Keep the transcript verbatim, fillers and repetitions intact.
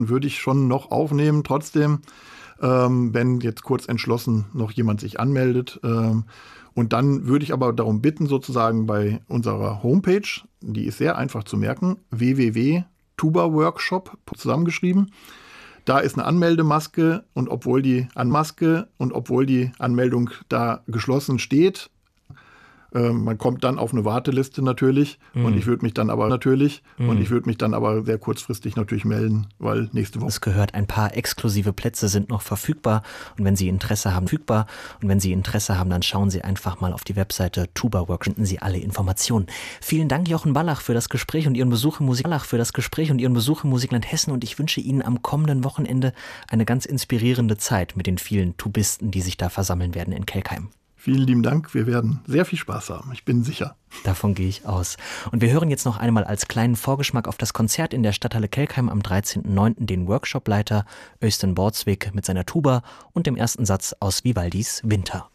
würde ich schon noch aufnehmen, trotzdem, ähm, wenn jetzt kurz entschlossen noch jemand sich anmeldet. Ähm, und dann würde ich aber darum bitten, sozusagen bei unserer Homepage, die ist sehr einfach zu merken, w w w punkt tuba-workshop zusammengeschrieben. Da ist eine Anmeldemaske und obwohl die Anmaske und obwohl die Anmeldung da geschlossen steht, äh, man kommt dann auf eine Warteliste natürlich mm. und ich würde mich dann aber natürlich mm. und ich würde mich dann aber sehr kurzfristig natürlich melden, weil nächste Woche. Es gehört, ein paar exklusive Plätze sind noch verfügbar und wenn Sie Interesse haben, verfügbar und wenn Sie Interesse haben, dann schauen Sie einfach mal auf die Webseite Tuba-Workshop, finden Sie alle Informationen. Vielen Dank, Jochen Ballach, für das Gespräch und Ihren Besuch im Musik Ballach für das Gespräch und Ihren Besuch im Musikland Hessen und ich wünsche Ihnen am kommenden Wochenende eine ganz inspirierende Zeit mit den vielen Tubisten, die sich da versammeln werden in Kelkheim. Vielen lieben Dank, wir werden sehr viel Spaß haben, ich bin sicher. Davon gehe ich aus. Und wir hören jetzt noch einmal als kleinen Vorgeschmack auf das Konzert in der Stadthalle Kelkheim am dreizehnten neunten den Workshopleiter Øystein Bordsvik mit seiner Tuba und dem ersten Satz aus Vivaldis Winter.